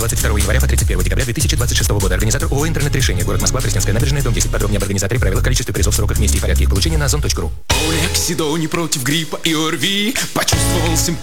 22 января по 31 декабря 2026 года. Организатор ООО «Интернет-решение». Город Москва, Пресненская набережная, дом 10. Подробнее об организаторе, правила, количестве призов, сроках, месте и порядке их получения на ozon.ru. Олексидони против гриппа и ОРВИ. Почувствовал симптомы.